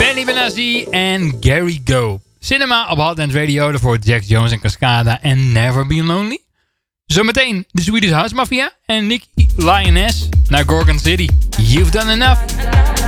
Benny Benassi en Gary Go. Cinema op Hot Dance Radio, daarvoor Jack Jones en Cascada en Never Be Lonely. Zometeen de Swedish House Mafia en Nicky Lioness naar Gorgon City. You've Done Enough.